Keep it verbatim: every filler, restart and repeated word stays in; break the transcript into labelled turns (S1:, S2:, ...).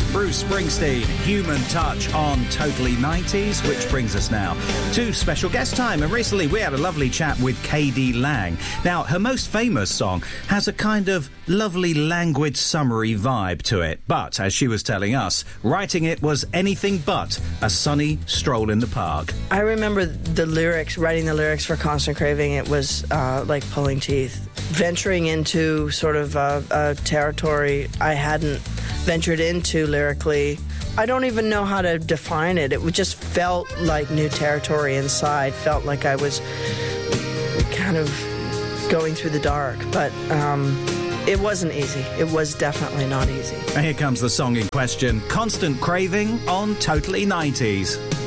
S1: Bruce Springsteen, Human Touch on Totally nineties, which brings us now to special guest time. And recently we had a lovely chat with K D Lang. Now, her most famous song has a kind of lovely, languid, summery vibe to it. But, as she was telling us, writing it was anything but a sunny stroll in the park.
S2: I remember the lyrics, writing the lyrics for Constant Craving. It was uh, like pulling teeth. Venturing into sort of a, a territory I hadn't ventured into lyrically. I don't even know how to define it. It just felt like new territory inside. Felt like I was kind of going through the dark. But um, it wasn't easy. It was definitely not easy.
S1: And here comes the song in question, Constant Craving on Totally nineties.